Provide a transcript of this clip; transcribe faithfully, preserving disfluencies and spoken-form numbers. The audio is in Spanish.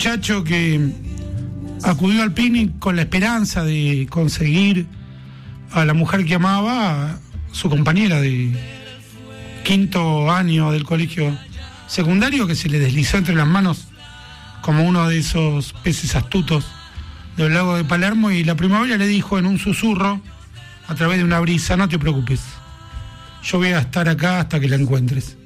muchacho que acudió al picnic con la esperanza de conseguir a la mujer que amaba, a su compañera de quinto año del colegio secundario, que se le deslizó entre las manos como uno de esos peces astutos del lago de Palermo, y la primavera le dijo en un susurro, a través de una brisa: no te preocupes, yo voy a estar acá hasta que la encuentres.